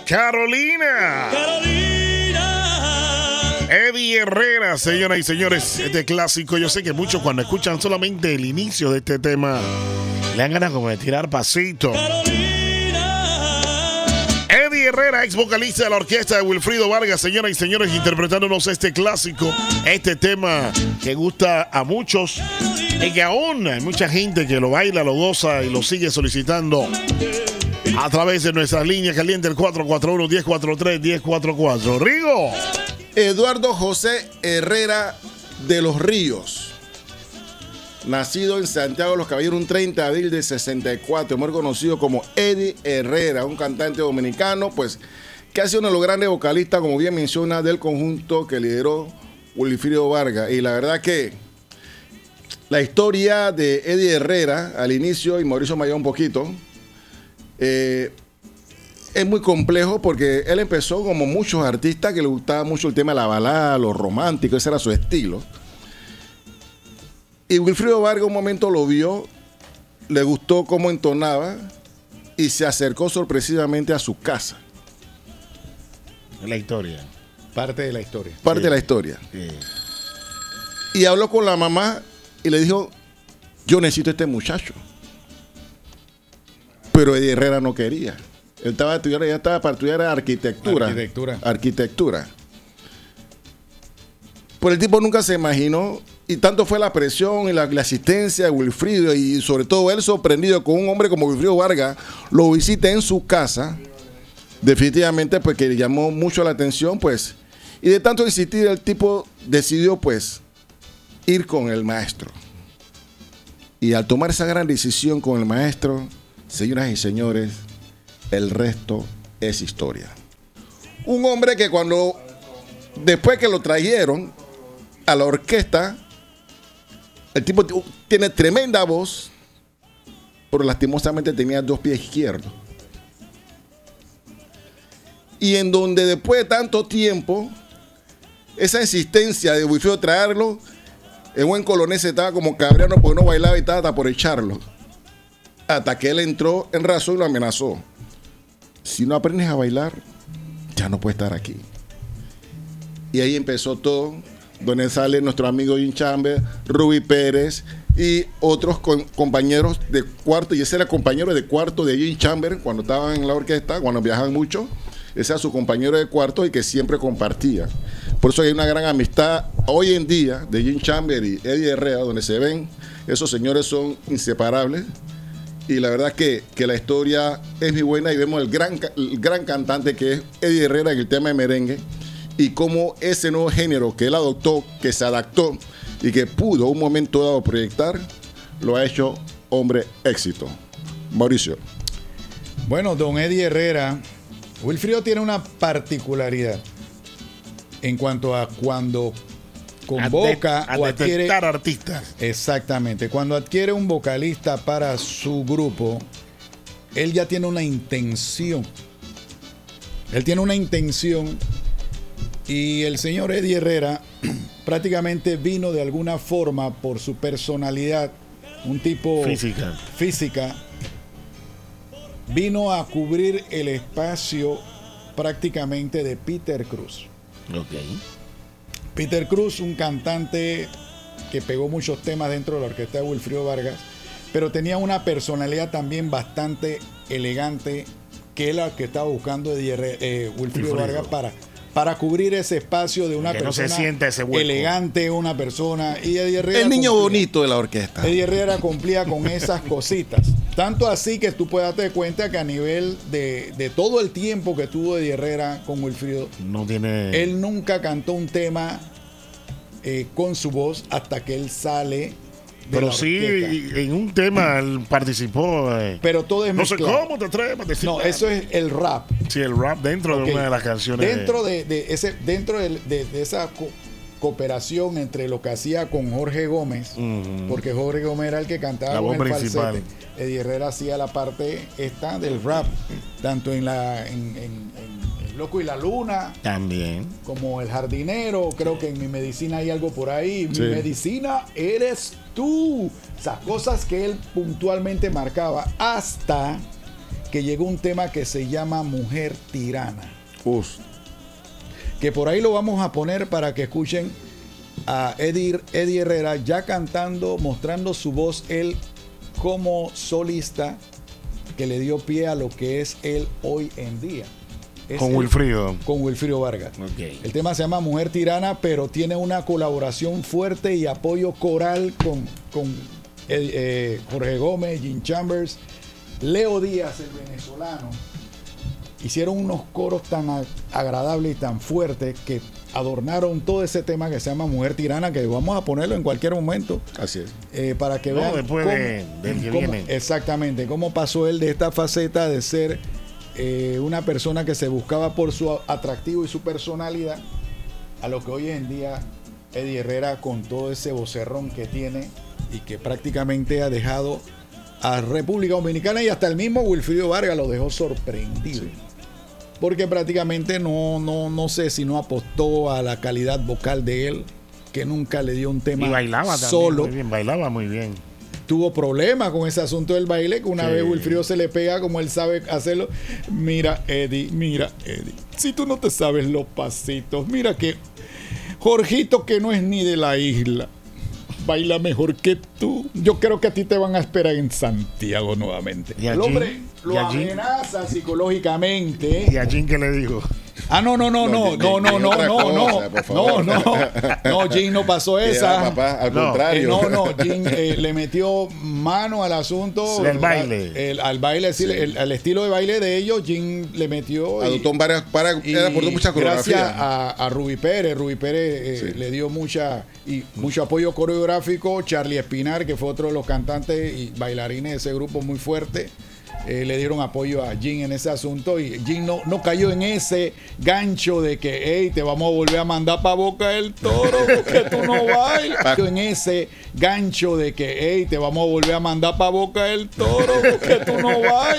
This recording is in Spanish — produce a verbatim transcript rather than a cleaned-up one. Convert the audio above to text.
Carolina. Carolina. Eddie Herrera, señoras y señores, este clásico. Yo sé que muchos cuando escuchan solamente el inicio de este tema le dan ganas como de tirar pasito. Eddie Herrera, ex vocalista de la orquesta de Wilfrido Vargas, señoras y señores, interpretándonos este clásico, este tema que gusta a muchos y que aún hay mucha gente que lo baila, lo goza y lo sigue solicitando a través de nuestras líneas calientes, el cuatro cuatro uno, uno cero cuatro tres, uno cero cuatro cuatro. Rigo. Eduardo José Herrera de los Ríos, nacido en Santiago de los Caballeros un treinta de abril de sesenta y cuatro, muy conocido como Eddie Herrera, un cantante dominicano, pues, que ha sido uno de los grandes vocalistas, como bien menciona, del conjunto que lideró Wilfrido Vargas. Y la verdad que la historia de Eddie Herrera al inicio, y Mauricio Mayor un poquito, eh, es muy complejo porque él empezó como muchos artistas que le gustaba mucho el tema de la balada, lo romántico, ese era su estilo. Y Wilfrido Vargas un momento lo vio, le gustó cómo entonaba y se acercó sorpresivamente a su casa. La historia. Parte de la historia. Parte Sí. de la historia. Sí. Y habló con la mamá y le dijo, yo necesito a este muchacho. Pero Eddie Herrera no quería. Él estaba estudiando, ya estaba para estudiar arquitectura. Arquitectura. Arquitectura. Pero el tipo nunca se imaginó, y tanto fue la presión y la, la asistencia de Wilfrido, y sobre todo él sorprendido con un hombre como Wilfrido Vargas, lo visita en su casa, definitivamente pues que le llamó mucho la atención, pues, y de tanto insistir el tipo decidió pues ir con el maestro. Y al tomar esa gran decisión con el maestro, señoras y señores, el resto es historia. Un hombre que cuando, después que lo trajeron a la orquesta, el tipo t- tiene tremenda voz, pero lastimosamente tenía dos pies izquierdos. Y en donde después de tanto tiempo, esa insistencia de Wilfrido traerlo, el buen colonés estaba como cabreano porque no bailaba y estaba hasta por echarlo. Hasta que él entró en razón y lo amenazó. Si no aprendes a bailar, ya no puedes estar aquí. Y ahí empezó todo, donde sale nuestro amigo Jim Chambers, Ruby Pérez y otros co- compañeros de cuarto. Y ese era compañero de cuarto de Jim Chambers cuando estaban en la orquesta, cuando viajaban mucho. Ese era su compañero de cuarto y que siempre compartía. Por eso hay una gran amistad hoy en día de Jim Chambers y Eddie Herrera, donde se ven, esos señores son inseparables. Y la verdad que, que la historia es muy buena y vemos el gran, el gran cantante que es Eddie Herrera en el tema de merengue y cómo ese nuevo género que él adoptó, que se adaptó y que pudo un momento dado proyectar, lo ha hecho hombre éxito. Mauricio. Bueno, don Eddie Herrera, Wilfrido tiene una particularidad en cuanto a cuando convoca a, de, o a adquiere detectar artistas. Exactamente, cuando adquiere un vocalista para su grupo, él ya tiene una intención. Él tiene una intención y el señor Eddie Herrera prácticamente vino de alguna forma por su personalidad, un tipo Física. física, vino a cubrir el espacio prácticamente de Peter Cruz. Ok. Peter Cruz, un cantante que pegó muchos temas dentro de la orquesta de Wilfrido Vargas, pero tenía una personalidad también bastante elegante, que es la que estaba buscando Eddie Herrera, eh, Wilfrido Wilfrido. Vargas para, para cubrir ese espacio de una Que no se persona sienta ese hueco. elegante, una persona. Y Eddie Herrera El niño cumplía. bonito de la orquesta. Eddie Herrera cumplía con esas cositas. Tanto así que tú puedes darte cuenta que a nivel de, de todo el tiempo que tuvo Eddie Herrera con Wilfrido, No tiene. él nunca cantó un tema eh, con su voz hasta que él sale de Pero la sí, orquesta. en un tema él participó. Eh, Pero todo es no sé mezclado. cómo te atreves a decir. No, eso es el rap. Sí, el rap dentro Ok. de una de las canciones. Dentro de, de ese, dentro de, de- de esa co- cooperación entre lo que hacía con Jorge Gómez, Ujú. porque Jorge Gómez era el que cantaba La con voz el principal. falsete. Eddie Herrera hacía la parte esta del rap, tanto en la en, en- en El Loco y la Luna, También. como El Jardinero. Creo que en Mi Medicina hay algo por ahí. Mi Sí. medicina eres tú. Esas cosas que él puntualmente marcaba hasta que llegó un tema que se llama Mujer Tirana. Uf. Que por ahí lo vamos a poner para que escuchen a Eddie, Eddie Herrera ya cantando, mostrando su voz él como solista, que le dio pie a lo que es él hoy en día. Es Con él, Wilfrido. Con Wilfrido Vargas. Okay. El tema se llama Mujer Tirana, pero tiene una colaboración fuerte y apoyo coral con, con eh, eh, Jorge Gómez, Jim Chambers, Leo Díaz, el venezolano. Hicieron unos coros tan a- agradables y tan fuertes que adornaron todo ese tema que se llama Mujer Tirana, que vamos a ponerlo en cualquier momento. Así es. Eh, para que No, vean después cómo- de- del que cómo- viene. exactamente cómo pasó él de esta faceta de ser eh, una persona que se buscaba por su atractivo y su personalidad a lo que hoy en día Eddie Herrera, con todo ese vocerrón que tiene y que prácticamente ha dejado a República Dominicana, y hasta el mismo Wilfrido Vargas lo dejó sorprendido. Sí. Porque prácticamente no, no, no sé si no apostó a la calidad vocal de él, que nunca le dio un tema Y bailaba también solo. muy bien, bailaba muy bien. Tuvo problemas con ese asunto del baile, que una Sí. vez Wilfrido se le pega como él sabe hacerlo. Mira, Eddie, mira, Eddie, si tú no te sabes los pasitos, mira que Jorgito, que no es ni de la isla, baila mejor que tú. Yo creo que a ti te van a esperar en Santiago nuevamente. ¿Y a El hombre Jim? lo ¿Y a Jim? amenaza psicológicamente. ¿Y a Jim qué le dijo? Ah, no, no, no, no, No, no, Jim, no, otra no, no, cosa, no, por favor. no, no, no, Jim no pasó Ya, esa. papá, al No. Eh, contrario. no, no, Jim eh, le metió mano al asunto. Del baile. El- al baile, sí, Sí. el- al estilo de baile de ellos, Jim le metió. y- Adoptó varias, para, y él aportó mucha gracias coreografía. a, a Rubí Pérez, Rubí Pérez eh, Sí. le dio mucha y mucho apoyo coreográfico. Charlie Espinar, que fue otro de los cantantes y bailarines de ese grupo muy fuerte, eh, le dieron apoyo a Jim en ese asunto, y Jim no, no cayó en ese gancho de que, hey, te vamos a volver a mandar para Boca del Toro porque tú no bailas. Cayó en ese gancho de que, hey, te vamos a volver a mandar para Boca del Toro porque tú no bailas.